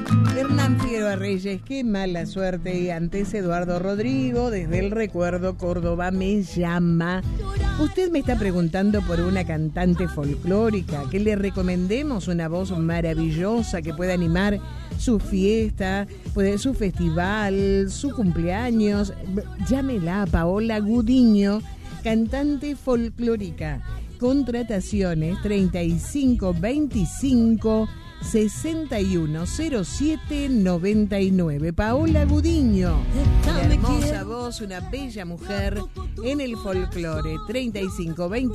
Hernán Figueroa Reyes, qué mala suerte. Y antes Eduardo Rodrigo, desde el recuerdo, Córdoba me llama. Usted me está preguntando por una cantante folclórica, que le recomendemos una voz maravillosa que pueda animar su fiesta, su festival, su cumpleaños. Llámela a Paola Gudiño, cantante folclórica. Contrataciones 3525 610799. Paola Gudiño, una hermosa voz, una bella mujer en el folclore. 3525